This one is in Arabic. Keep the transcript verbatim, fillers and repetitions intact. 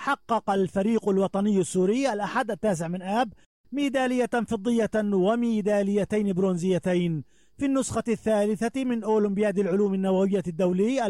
حقق الفريق الوطني السوري الأحد التاسع من آب ميدالية فضية وميداليتين برونزيتين في النسخة الثالثة من أولمبياد العلوم النووية الدولي